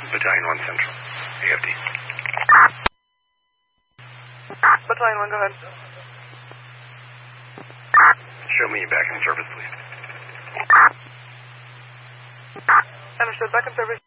Battalion 1 Central. AFD. Battalion 1, go ahead. Show me back in service, please. Understood. Back in service.